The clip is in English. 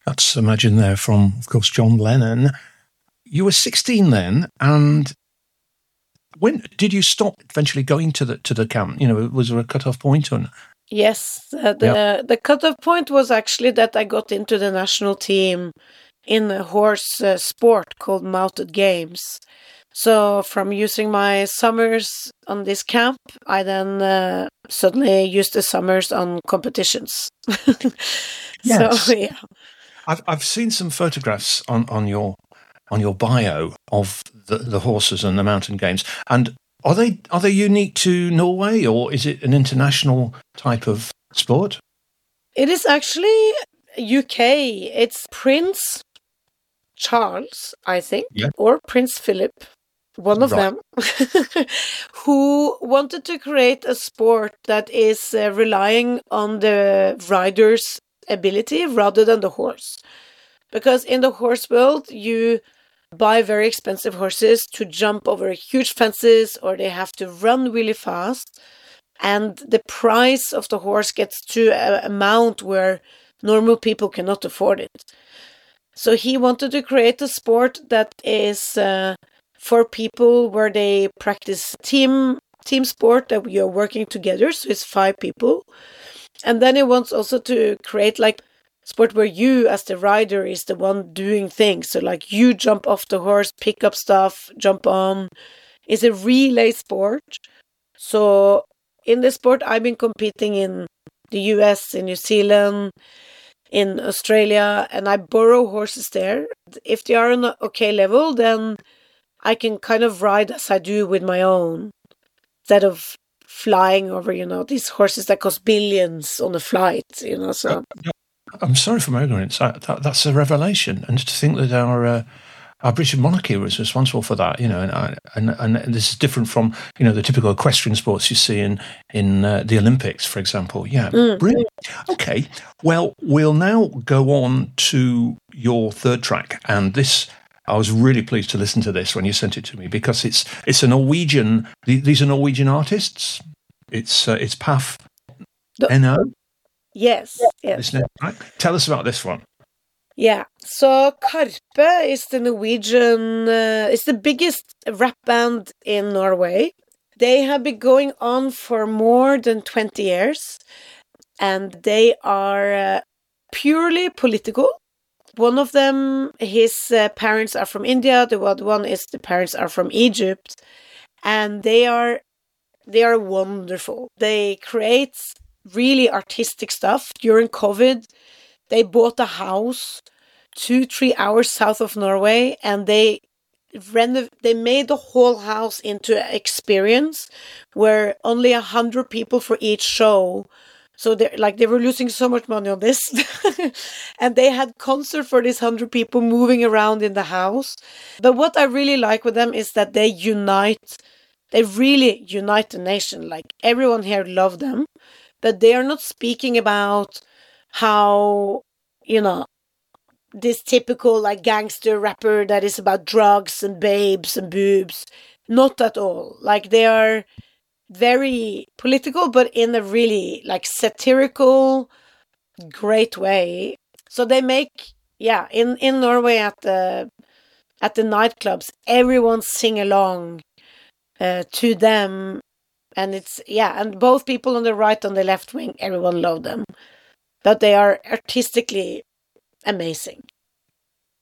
That's Imagine there from, of course, John Lennon. You were 16 then, and when did you stop eventually going to the camp? Was there a cut-off point? Yes, the cut-off point was actually that I got into the national team in a horse sport called Mounted Games. So from using my summers on this camp, I then suddenly used the summers on competitions. Yes. So yeah, I've seen some photographs on your bio of the horses and the mountain games. And are they unique to Norway, or is it an international type of sport? it is actually UK. It's Prince Charles, I think, or Prince Philip, one of them, who wanted to create a sport that is relying on the rider's ability rather than the horse. Because in the horse world, you buy very expensive horses to jump over huge fences, or they have to run really fast. And the price of the horse gets to an amount where normal people cannot afford it. So he wanted to create a sport that is for people where they practice team sport, that we are working together. So it's 5 people. And then he wants also to create like sport where you as the rider is the one doing things. So like you jump off the horse, pick up stuff, jump on. It's a relay sport. So in this sport, I've been competing in the US, in New Zealand, in Australia, and I borrow horses there. If they are on an okay level, then I can kind of ride as I do with my own, instead of flying over, these horses that cost billions on a flight, so. I'm sorry for my ignorance. That's a revelation. And to think that our British monarchy was responsible for that, and this is different from, the typical equestrian sports you see in the Olympics, for example. Yeah, brilliant. Okay, well, we'll now go on to your third track, and this, I was really pleased to listen to this when you sent it to me, because it's a Norwegian. These are Norwegian artists. It's Paf NO. Yes. Right? Tell us about this one. Yeah, so Karpe is the Norwegian, it's the biggest rap band in Norway. They have been going on for more than 20 years, and they are purely political. One of them, his parents are from India, the other one is the parents are from Egypt, and they are wonderful. They create really artistic stuff. During COVID, they bought a house 2-3 hours south of Norway, and they made the whole house into an experience where only 100 people for each show. So they were losing so much money on this, and they had concert for these 100 people moving around in the house. But what I really like with them is that they really unite the nation. Like, everyone here loved them, but they are not speaking about how, this typical like gangster rapper that is about drugs and babes and boobs. Not at all. Like, they are very political, but in a really like satirical, great way. So they make, in Norway at the nightclubs, everyone sing along to them, and it's and both people on the right and the left wing, everyone love them, but they are artistically amazing.